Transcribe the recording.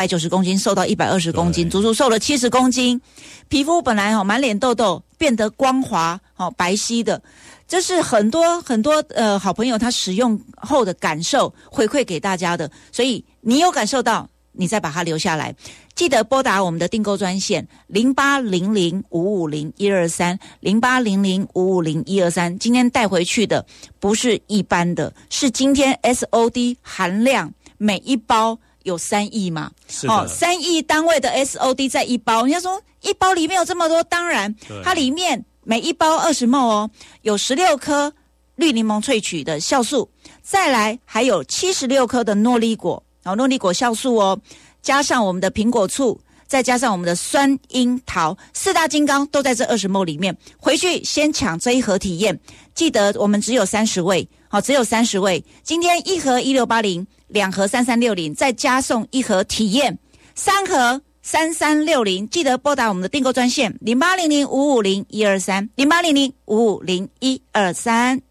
190公斤瘦到120公斤，足足瘦了70公斤，皮肤本来满脸痘痘变得光滑白皙的。这是很多好朋友他使用后的感受回馈给大家的，所以你有感受到，你再把它留下来。记得拨打我们的订购专线0800550123 0800550123。今天带回去的不是一般的，是今天 SOD 含量每一包有3亿嘛？ 是的 ，3亿单位的 SOD 在一包。人家说一包里面有这么多，当然它里面每一包20 ml 哦，有16颗绿柠檬萃取的酵素，再来还有76颗的诺丽果，诺丽果酵素哦，加上我们的苹果醋，再加上我们的酸樱桃，4大金刚都在这20 ml 里面。回去先抢这一盒体验，记得我们只有30位，只有30位。今天1盒1680，2盒3360，再加送1盒体验，3盒3360，记得拨打我们的订购专线0800550123 0800550123。